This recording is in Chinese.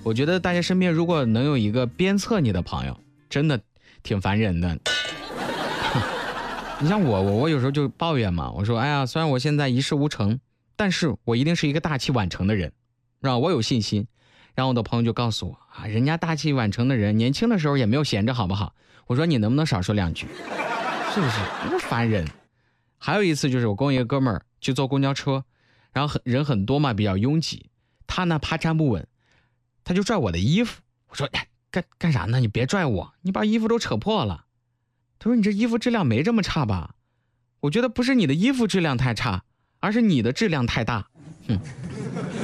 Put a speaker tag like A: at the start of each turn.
A: 我觉得大家身边如果能有一个鞭策你的朋友，真的挺烦人的。你像我有时候就抱怨嘛，我说哎呀，虽然我现在一事无成，但是我一定是一个大器晚成的人，让我有信心。然后我的朋友就告诉我啊，人家大器晚成的人年轻的时候也没有闲着好不好？我说你能不能少说两句，是不是？这烦人。还有一次就是我跟我一个哥们儿去坐公交车，然后人很多嘛，比较拥挤，他呢怕站不稳，他就拽我的衣服。我说干啥呢？你别拽我，你把衣服都扯破了。他说你这衣服质量没这么差吧？我觉得不是你的衣服质量太差，而是你的质量太大。